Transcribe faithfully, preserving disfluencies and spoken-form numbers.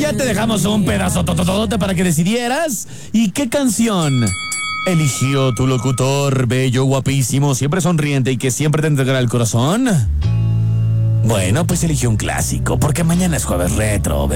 ya te dejamos un pedazo tototote para que decidieras. ¿Y qué canción eligió tu locutor bello, guapísimo, siempre sonriente y que siempre te entregará el corazón? Bueno, pues eligió un clásico, porque mañana es jueves retro, bebé.